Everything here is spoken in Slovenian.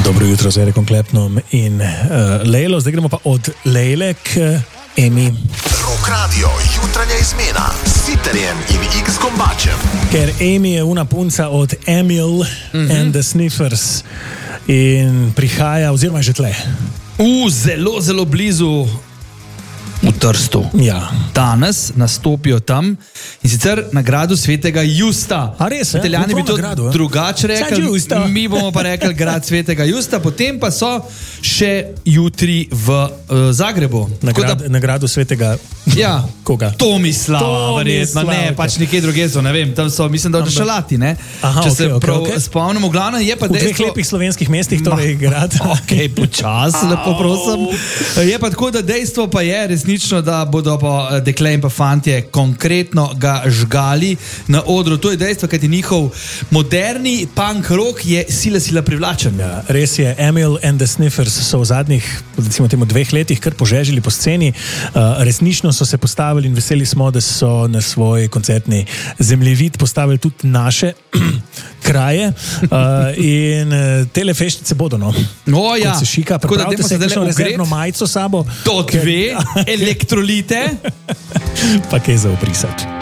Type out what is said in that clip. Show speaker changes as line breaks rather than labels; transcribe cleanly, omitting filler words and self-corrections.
Dobro jutro z Erekom Klepnom in Lejlo. Zdaj gremo pa od Lejle k Emi.
Rock Radio, jutranja izmena s Sitarjem in X Gombačem.
Ker Emi je una punca od Emil and the Sniffers in prihaja, oziroma je že tle.
Zelo, zelo blizu v Trstu.
Ja.
Danes nastopijo tam in sicer na gradu Svetega Justa.
A res,
Italijani bi to
nagrado,
drugače rekli, mi bomo pa rekli grad Svetega Justa, potem pa so še jutri v Zagrebu.
Na gradu Svetega
ja,
koga?
Tomislava, verjetno, ne, pač nekje druge so, ne vem, tam so, mislim, da v Šalati, ne?
Aha,
če se prav
okay.
spomnimo, glavno je pa
v
dejstvo...
dveh lepih slovenskih mestih torej grad.
Ok, počas, lepo prosim. Je pa tako, da dejstvo pa je resnično, da bodo pa dekle in pa fantje konkretno ga žgali na odru. To je dejstvo, kajti njihov moderni punk rock je sila privlačen.
Ja, res je, Emil and the Sniffers so v zadnjih, recimo temu 2 letih kar požežili po sceni. Resnično so se postavili in veseli smo, da so na svoj koncertni zemljevid postavili tudi naše kraje in tele feštice bodo, no.
O ja,
se šika, pripravite se kakšno rezervno majico sabo.
To 2 elektrolite.
Pa kaj za obrisati.